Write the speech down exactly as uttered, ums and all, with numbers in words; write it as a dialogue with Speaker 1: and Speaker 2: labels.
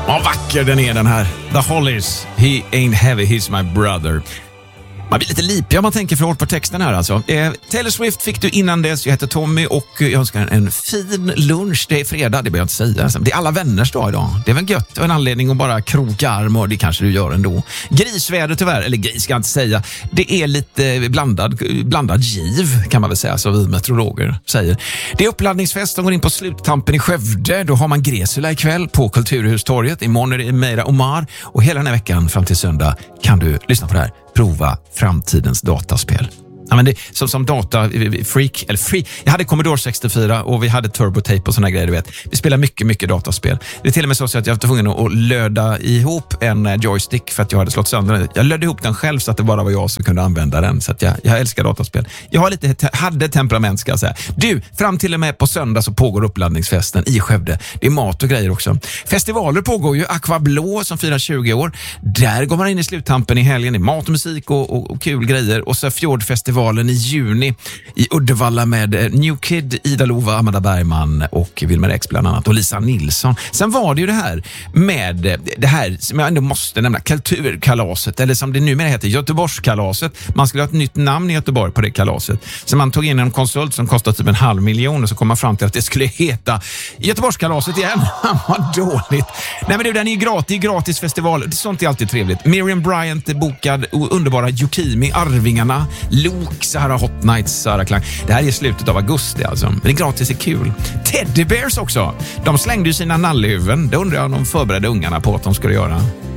Speaker 1: Vad vacker den är, den här. The Hollies, He Ain't Heavy, He's My Brother. Man blir lite lipig om man tänker för hårt på texten här alltså. Eh, Taylor Swift fick du innan dess. Jag heter Tommy och jag önskar en fin lunch. Det är fredag, det behöver jag inte säga. Alltså, det är alla vänners dag idag. Det är väl gött och en anledning att bara kroka arm, och det kanske du gör ändå. Grisväder tyvärr, eller gris ska jag inte säga. Det är lite blandad, blandad giv kan man väl säga, så vi meteorologer säger. Det är uppladdningsfest som går in på sluttampen i Skövde. Då har man Gresula ikväll på Kulturhustorget. Imorgon är det Meira Omar. Och hela den här veckan fram till söndag kan du lyssna på det här. Prova framtidens dataspel. Ja, men det, som, som data freak, eller free. Jag hade Commodore sextiofyra och vi hade turbotape och såna grejer, du vet. Vi spelar mycket, mycket dataspel. Det är till och med så att jag var tvungen att löda ihop en joystick för att jag hade slått sönder den. Jag lödde ihop den själv så att det bara var jag som kunde använda den. Så att jag, jag älskar dataspel. Jag har lite, hade temperament ska jag säga. Du, fram till och med på söndag så pågår uppladdningsfesten i Skövde. Det är mat och grejer också. Festivaler pågår ju. Aqua Blå som firar tjugo år. Där går man in i sluttampen i helgen. Det är mat och musik och, och, och kul grejer. Och så Fjordfestival i juni i Uddevalla med New Kid, Ida Lova, Amanda Bergman och Wilmer X bland annat och Lisa Nilsson. Sen var det ju det här med det här som jag ändå måste nämna, kulturkalaset, eller som det numera heter, Göteborgskalaset. Man skulle ha ett nytt namn i Göteborg på det kalaset. Så man tog in en konsult som kostade typ en halv miljon och så kom man fram till att det skulle heta Göteborgskalaset igen. Vad dåligt. Nej men du, den är ju gratis, gratis festival. Sånt är alltid trevligt. Miriam Bryant är bokad och underbara Yukimi, Arvingarna, Lok, Sahara Hot Nights, Sahara Klang. Det här är slutet av augusti alltså. Men det är gratis, är kul. Teddy Bears också. De slängde ju sina nallhuvuden. Det undrar jag om de förberedde ungarna på att de skulle göra.